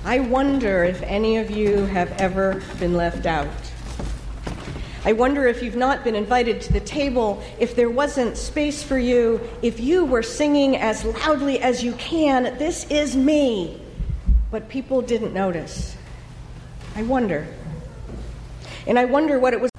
I wonder if any of you have ever been left out. I wonder if you've not been invited to the table, if there wasn't space for you, if you were singing as loudly as you can, "This is me," but people didn't notice. I wonder. And I wonder what it was